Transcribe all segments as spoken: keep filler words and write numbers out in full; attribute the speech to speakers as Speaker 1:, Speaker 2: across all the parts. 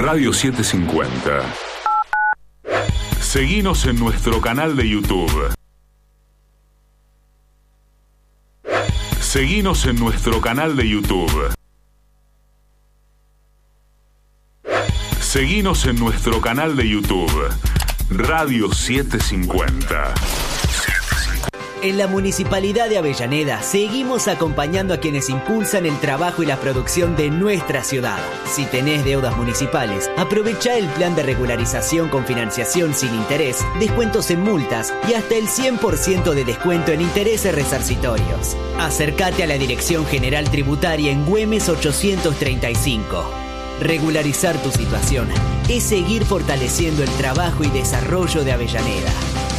Speaker 1: Radio setecientos cincuenta. Seguinos en nuestro canal de YouTube. Seguinos en nuestro canal de YouTube. Seguinos en nuestro canal de YouTube. Radio setecientos cincuenta.
Speaker 2: En la Municipalidad de Avellaneda seguimos acompañando a quienes impulsan el trabajo y la producción de nuestra ciudad. Si tenés deudas municipales, aprovecha el plan de regularización con financiación sin interés, descuentos en multas y hasta el cien por ciento de descuento en intereses resarcitorios. Acércate a la Dirección General Tributaria en Güemes ochocientos treinta y cinco. Regularizar tu situación es seguir fortaleciendo el trabajo y desarrollo de Avellaneda.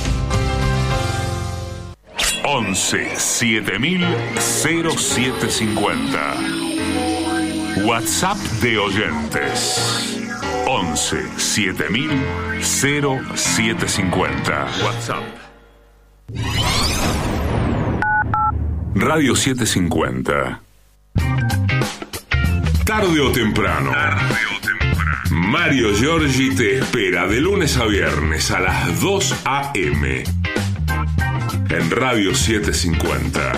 Speaker 1: once siete mil siete cincuenta. WhatsApp de oyentes. once siete mil siete cincuenta. WhatsApp. Radio setecientos cincuenta. Tarde o temprano. Tarde o temprano. Mario Giorgi te espera de lunes a viernes a las dos a eme. En Radio setecientos cincuenta.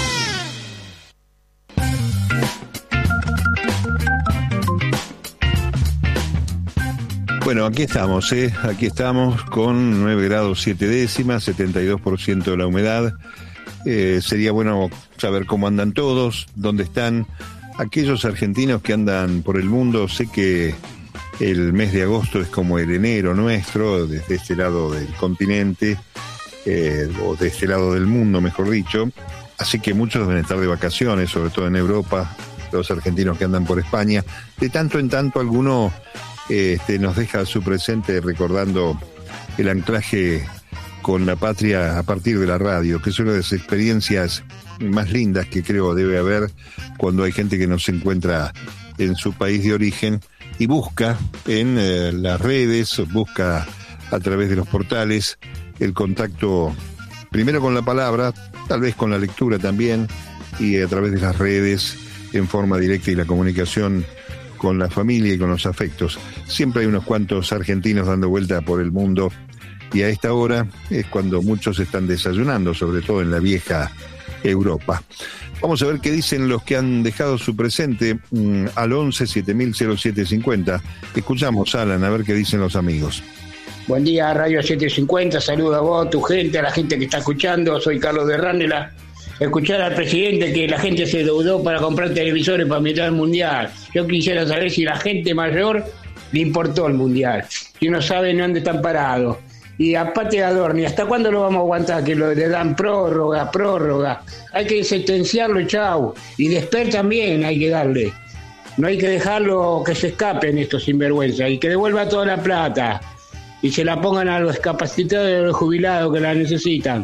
Speaker 3: Bueno, aquí estamos, ¿eh? Aquí estamos con nueve grados siete décimas, setenta y dos por ciento de la humedad. Eh, sería bueno saber cómo andan todos, dónde están aquellos argentinos que andan por el mundo. Sé que el mes de agosto es como el enero nuestro, desde este lado del continente. Eh, o de este lado del mundo, mejor dicho, así que muchos deben estar de vacaciones, sobre todo en Europa, los argentinos que andan por España. De tanto en tanto alguno eh, este, nos deja su presente recordando el anclaje con la patria a partir de la radio, que es una de las experiencias más lindas que creo debe haber cuando hay gente que no se encuentra en su país de origen y busca en eh, las redes, busca a través de los portales el contacto, primero con la palabra, tal vez con la lectura también, y a través de las redes, en forma directa, y la comunicación con la familia y con los afectos. Siempre hay unos cuantos argentinos dando vuelta por el mundo, y a esta hora es cuando muchos están desayunando, sobre todo en la vieja Europa. Vamos a ver qué dicen los que han dejado su presente mmm, al once siete mil siete cincuenta. Escuchamos, Alan, a ver qué dicen los amigos.
Speaker 4: Buen día, Radio setecientos cincuenta, saludos a vos, tu gente, a la gente que está escuchando. Soy Carlos de Ránela. Escuchar al presidente que la gente se deudó para comprar televisores para mirar el Mundial. Yo quisiera saber si la gente mayor le importó el Mundial. Si no saben dónde están parados. Y aparte de Adorni, ¿hasta cuándo lo vamos a aguantar? Que lo, le dan prórroga, prórroga. Hay que sentenciarlo, chau. Y Desper también hay que darle. No hay que dejarlo que se escapen estos sinvergüenzas y que devuelva toda la plata. Y se la pongan a los discapacitados y a los jubilados que la necesitan.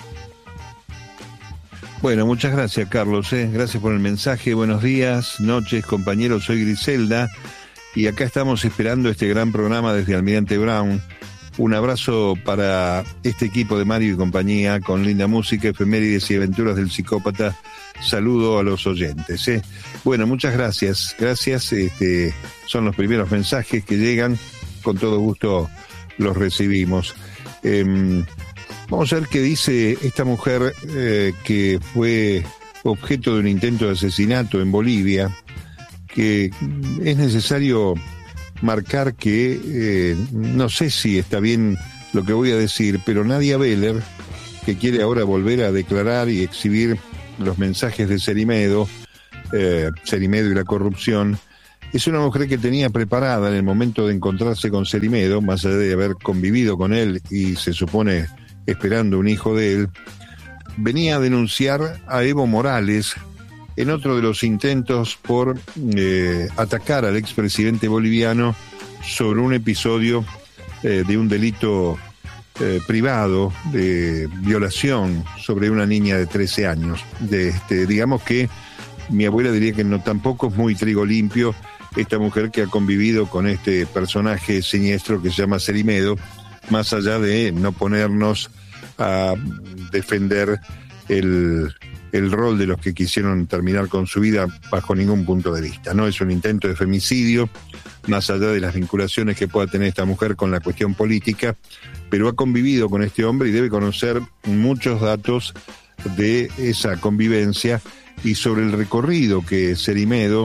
Speaker 3: Bueno, muchas gracias, Carlos. ¿eh? Gracias por el mensaje. Buenos días, noches, compañeros. Soy Griselda y acá estamos esperando este gran programa desde Almirante Brown. Un abrazo para este equipo de Mario y compañía con linda música, efemérides y aventuras del psicópata. Saludo a los oyentes. ¿eh? Bueno, muchas gracias. Gracias. Este, son los primeros mensajes que llegan. Con todo gusto los recibimos. Eh, vamos a ver qué dice esta mujer eh, que fue objeto de un intento de asesinato en Bolivia, que es necesario marcar que, eh, no sé si está bien lo que voy a decir, pero Nadia Beller, que quiere ahora volver a declarar y exhibir los mensajes de Cerimedo, eh, Cerimedo y la corrupción, es una mujer que tenía preparada en el momento de encontrarse con Cerimedo, más allá de haber convivido con él y se supone esperando un hijo de él, venía a denunciar a Evo Morales en otro de los intentos por eh, atacar al expresidente boliviano sobre un episodio eh, de un delito eh, privado de violación sobre una niña de trece años. De este, digamos que mi abuela diría que no, tampoco es muy trigo limpio esta mujer que ha convivido con este personaje siniestro que se llama Cerimedo, más allá de no ponernos a defender el, el rol de los que quisieron terminar con su vida bajo ningún punto de vista. No es un intento de femicidio, más allá de las vinculaciones que pueda tener esta mujer con la cuestión política, pero ha convivido con este hombre y debe conocer muchos datos de esa convivencia y sobre el recorrido que Cerimedo,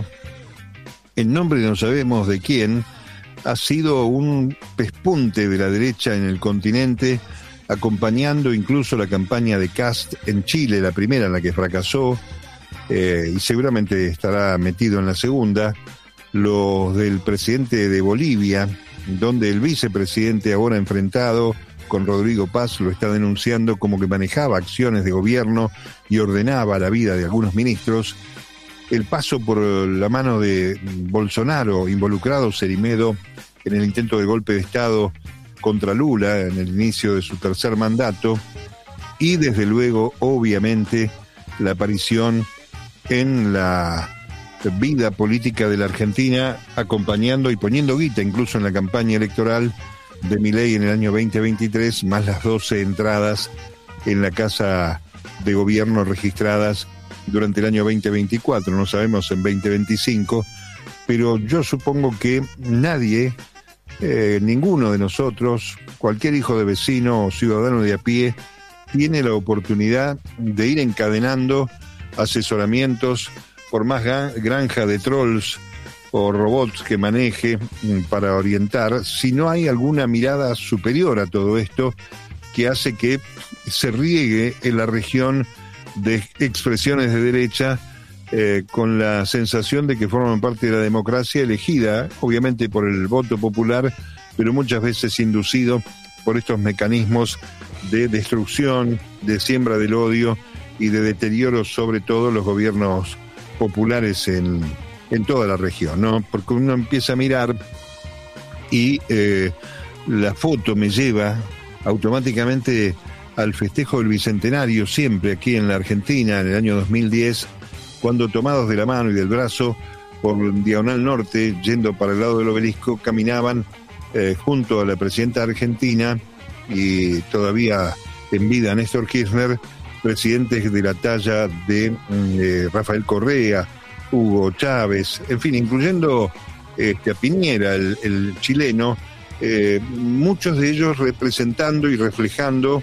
Speaker 3: en nombre de no sabemos de quién, ha sido un pespunte de la derecha en el continente, acompañando incluso la campaña de Kast en Chile, la primera en la que fracasó, eh, y seguramente estará metido en la segunda, los del presidente de Bolivia, donde el vicepresidente ahora enfrentado con Rodrigo Paz lo está denunciando como que manejaba acciones de gobierno y ordenaba la vida de algunos ministros. El paso por la mano de Bolsonaro, involucrado Cerimedo en el intento de golpe de Estado contra Lula en el inicio de su tercer mandato, y desde luego, obviamente, la aparición en la vida política de la Argentina, acompañando y poniendo guita incluso en la campaña electoral de Milei en el año veinte veintitrés, más las doce entradas en la Casa de Gobierno registradas durante el año veinte veinticuatro, no sabemos en veinte veinticinco, pero yo supongo que nadie, eh, ninguno de nosotros, cualquier hijo de vecino o ciudadano de a pie, tiene la oportunidad de ir encadenando asesoramientos, por más granja de trolls o robots que maneje para orientar, si no hay alguna mirada superior a todo esto que hace que se riegue en la región de expresiones de derecha eh, con la sensación de que forman parte de la democracia elegida, obviamente por el voto popular, pero muchas veces inducido por estos mecanismos de destrucción, de siembra del odio y de deterioro, sobre todo los gobiernos populares en, en toda la región, ¿no? Porque uno empieza a mirar y eh, la foto me lleva automáticamente al festejo del Bicentenario, siempre aquí en la Argentina, en el año dos mil diez, cuando tomados de la mano y del brazo por Diagonal Norte, yendo para el lado del obelisco, caminaban eh, junto a la presidenta argentina y todavía en vida Néstor Kirchner, presidentes de la talla de eh, Rafael Correa, Hugo Chávez, en fin, incluyendo este, a Piñera, el, el chileno, eh, muchos de ellos representando y reflejando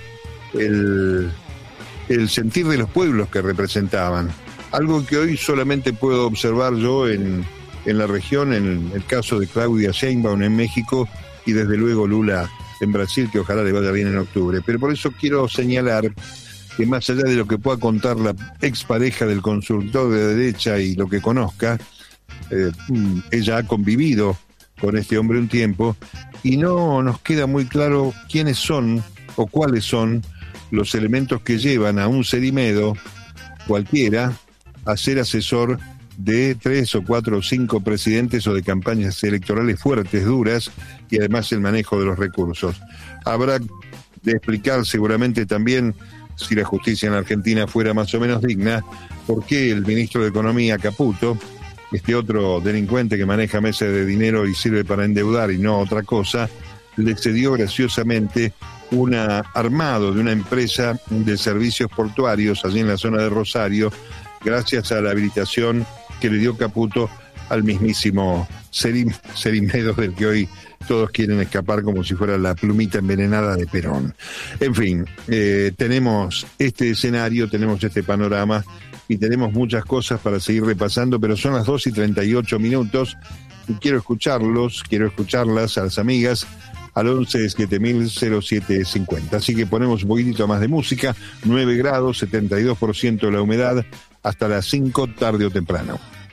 Speaker 3: el, el sentir de los pueblos que representaban. Algo que hoy solamente puedo observar yo en, en la región, en el caso de Claudia Sheinbaum en México y desde luego Lula en Brasil, que ojalá le vaya bien en octubre. Pero por eso quiero señalar que más allá de lo que pueda contar la expareja del consultor de derecha y lo que conozca, eh, ella ha convivido con este hombre un tiempo y no nos queda muy claro quiénes son o cuáles son los elementos que llevan a un Cerimedo cualquiera a ser asesor de tres o cuatro o cinco presidentes o de campañas electorales fuertes, duras, y además el manejo de los recursos. Habrá de explicar seguramente también, si la justicia en Argentina fuera más o menos digna, por qué el ministro de Economía, Caputo, este otro delincuente que maneja mesas de dinero y sirve para endeudar y no otra cosa, le cedió graciosamente un armado de una empresa de servicios portuarios allí en la zona de Rosario, gracias a la habilitación que le dio Caputo al mismísimo Cerim, Cerimedo, del que hoy todos quieren escapar como si fuera la plumita envenenada de Perón. En fin, eh, tenemos este escenario, tenemos este panorama y tenemos muchas cosas para seguir repasando, pero son las dos y treinta y ocho minutos y quiero escucharlos, quiero escucharlas a las amigas al once siete mil cero siete cincuenta. Así que ponemos un poquitito más de música, nueve grados, setenta y dos por ciento la humedad, hasta las cinco, tarde o temprano.